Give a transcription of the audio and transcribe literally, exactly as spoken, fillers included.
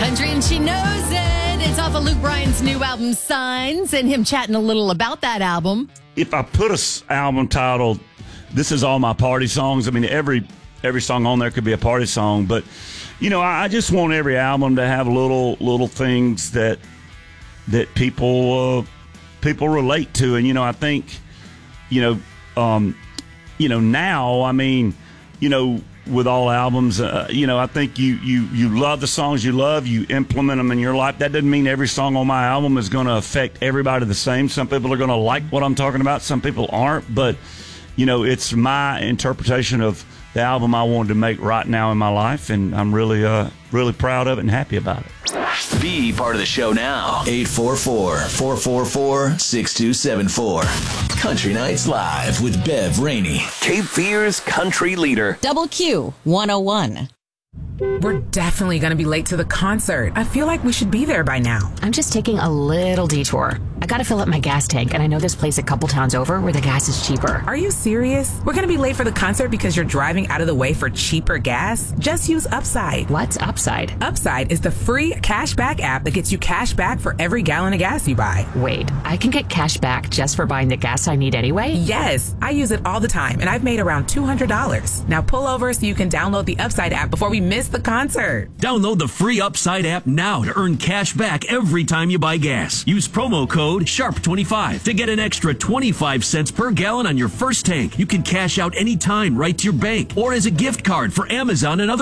Country and She Knows It. It's off of Luke Bryan's new album, Signs, and him chatting a little about that album. If I put a s- album titled, this is all my party songs, I mean, every every song on there could be a party song, but, you know, I, I just want every album to have little little things that that people uh, people relate to. And, you know, I think, you know, um, you know, now, I mean, you know, with all albums, uh, you know, I think you, you, you love the songs you love, you implement them in your life. That doesn't mean every song on my album is going to affect everybody the same. Some people are going to like what I'm talking about. Some people aren't. But, you know, it's my interpretation of the album I wanted to make right now in my life, and I'm really, uh, really proud of it and happy about it. Be part of the show now. eight four four, four four four, six two seven four. Country Nights Live with Bev Rainey. Cape Fear's country leader. Double Q one oh one. We're definitely going to be late to the concert. I feel like we should be there by now. I'm just taking a little detour. I gotta fill up my gas tank, and I know this place a couple towns over where the gas is cheaper. Are you serious? We're going to be late for the concert because you're driving out of the way for cheaper gas? Just use Upside. What's Upside? Upside is the free cashback app that gets you cash back for every gallon of gas you buy. Wait, I can get cash back just for buying the gas I need anyway? Yes, I use it all the time, and I've made around two hundred dollars. Now pull over so you can download the Upside app before we miss the concert. Download the free Upside app now to earn cash back every time you buy gas. Use promo code sharp twenty-five to get an extra twenty-five cents per gallon on your first tank. You can cash out anytime right to your bank or as a gift card for Amazon and other